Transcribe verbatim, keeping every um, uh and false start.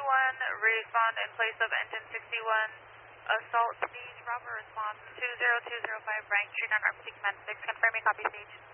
one, respond in place of engine sixty-one. Assault stage, Robert, response two zero two zero five, Braintree, non-R P T command six, confirming copy stage.